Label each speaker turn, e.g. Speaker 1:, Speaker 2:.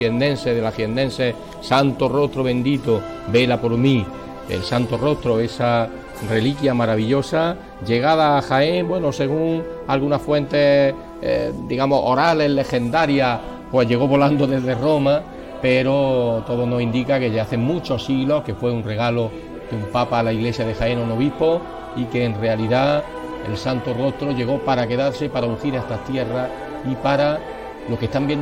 Speaker 1: de la jiennense, Santo Rostro bendito, vela por mí. El Santo Rostro, esa reliquia maravillosa, llegada a Jaén, bueno, según algunas fuentes, digamos, orales, legendarias, pues llegó volando desde Roma, pero todo nos indica que ya hace muchos siglos que fue un regalo de un papa a la iglesia de Jaén, un obispo, y que en realidad el Santo Rostro llegó para quedarse, para ungir a estas tierras y para lo que están viendo